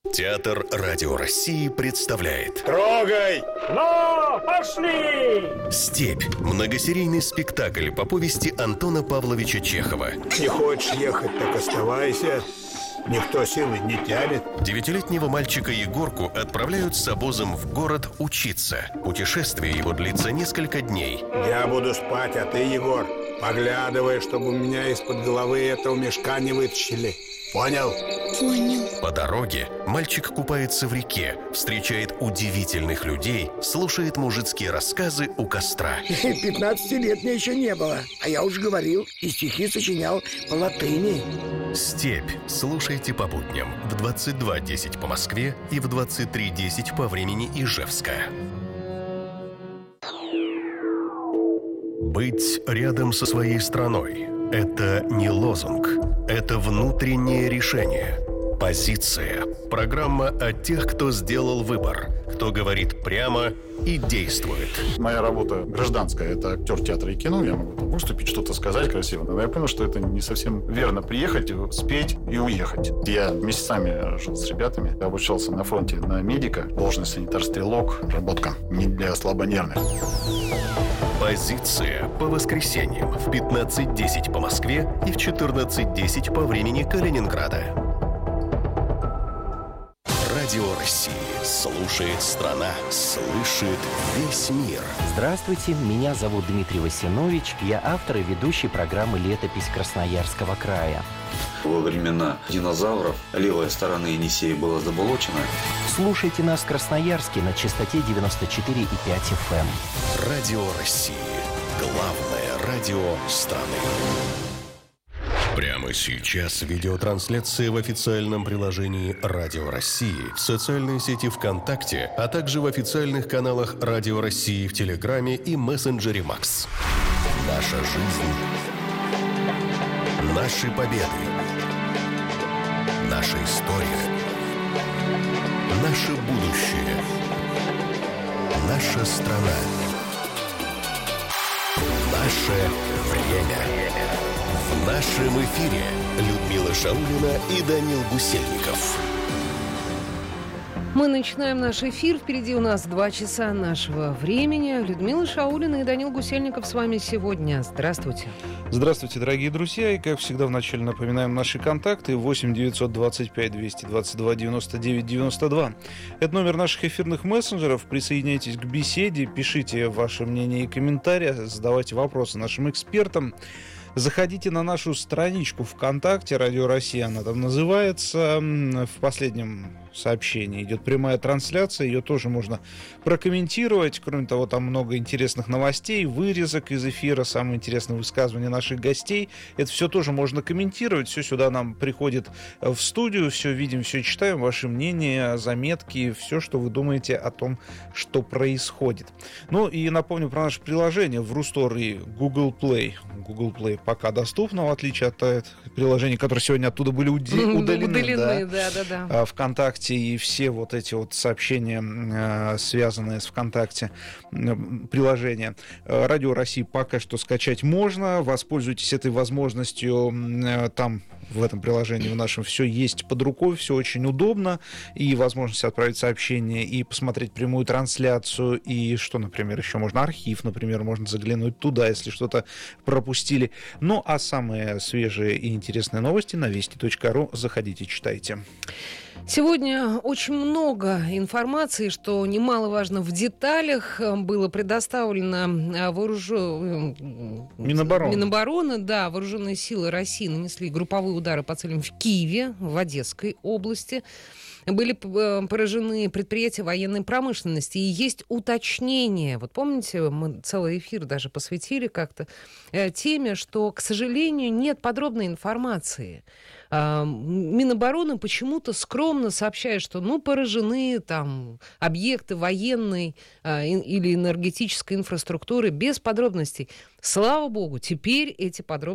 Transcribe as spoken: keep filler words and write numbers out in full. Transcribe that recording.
Театр Радио России представляет Трогай! Ну, пошли! «Степь» – многосерийный спектакль по повести Антона Павловича Чехова. Не хочешь ехать, так оставайся. Никто силы не тянет. Девятилетнего мальчика Егорку отправляют с обозом в город учиться. Путешествие его длится несколько дней. Я буду спать, а ты, Егор, поглядывай, чтобы у меня из-под головы этого мешка не вытащили. Понял? Понял. По дороге мальчик купается в реке, встречает удивительных людей, слушает мужицкие рассказы у костра. Пятнадцати лет мне еще не было, а я уже говорил и стихи сочинял по латыни. «Степь» слушайте по будням в двадцать два десять по Москве и в двадцать три десять по времени Ижевска. Быть рядом со своей страной – это не лозунг, это внутреннее решение. Позиция. Программа о тех, кто сделал выбор, кто говорит прямо и действует. Моя работа гражданская, это актер театра и кино. Я могу выступить, что-то сказать красиво. Но я понял, что это не совсем верно. Приехать, спеть и уехать. Я месяцами жил с ребятами. Я обучался на фронте на медика. Должность санитар-стрелок. Работка не для слабонервных. Позиция по воскресеньям в пятнадцать десять по Москве и в четырнадцать десять по времени Калининграда. Радио России. Слушает страна. Слышит весь мир. Здравствуйте, меня зовут Дмитрий Васинович. Я автор и ведущий программы «Летопись Красноярского края». Во времена динозавров левая сторона Енисея была заболочена. Слушайте нас в Красноярске на частоте девяносто четыре и пять эф эм. Радио России. Главное радио страны. Прямо сейчас видеотрансляция в официальном приложении Радио России, в социальной сети ВКонтакте, а также в официальных каналах Радио России в Телеграме и мессенджере Макс. Наша жизнь. Наши победы. Наша история. Наше будущее. Наша страна. Наше время. В нашем эфире Людмила Шаулина и Данил Гусельников. Мы начинаем наш эфир. Впереди у нас два часа нашего времени. Людмила Шаулина и Данил Гусельников с вами сегодня. Здравствуйте. Здравствуйте, дорогие друзья. И, как всегда, вначале напоминаем наши контакты. восемь девятьсот двадцать пять двести двадцать два девяносто девять девяносто два. Это номер наших эфирных мессенджеров. Присоединяйтесь к беседе, пишите ваше мнение и комментарии, задавайте вопросы нашим экспертам. Заходите на нашу страничку ВКонтакте, Радио Россия, она там называется. В последнем сообщении идет прямая трансляция, ее тоже можно прокомментировать. Кроме того, там много интересных новостей, вырезок из эфира, самые интересные высказывания наших гостей. Это все тоже можно комментировать, все сюда нам приходит в студию, все видим, все читаем, ваши мнения, заметки, все, что вы думаете о том, что происходит. Ну и напомню про наше приложение в Рустор и Google Play. Google Play пока доступно, в отличие от приложений, которые сегодня оттуда были уди- удалены. Удалены, да, да, да. ВКонтакте и все вот эти вот сообщения, связанные с ВКонтакте, приложения. Радио России пока что скачать можно. Воспользуйтесь этой возможностью. Там в этом приложении в нашем все есть под рукой, все очень удобно. И возможность отправить сообщение, и посмотреть прямую трансляцию, и что, например, еще можно архив, например, можно заглянуть туда, если что-то пропустили. Ну, а самые свежие и интересные новости на вести точка ру. Заходите, читайте. Сегодня очень много информации, что немаловажно в деталях было предоставлено вооружен... Минобороны. Минобороны, да, вооруженные силы России нанесли групповые удары по целям в Киеве, в Одесской области. Были поражены предприятия военной промышленности. И есть уточнение. Вот помните, мы целый эфир даже посвятили как-то теме, что, к сожалению, нет подробной информации. Минобороны почему-то скромно сообщает, что ну, поражены там объекты военной или энергетической инфраструктуры без подробностей. Слава богу, теперь эти подробности